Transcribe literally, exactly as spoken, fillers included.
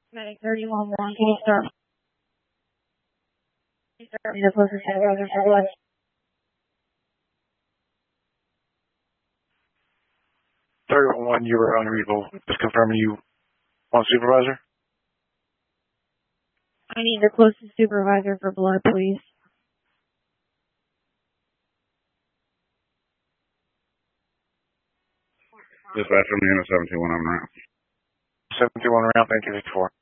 Medic thirty-one one, can you start? Can you start me the closest supervisor for blood? thirty-one one, you were unreadable. Just confirming you want supervisor? I need the closest supervisor for blood, please. Dispatcher, Nina seventy-one, I'm around. seventy-one around, thank you, Victor.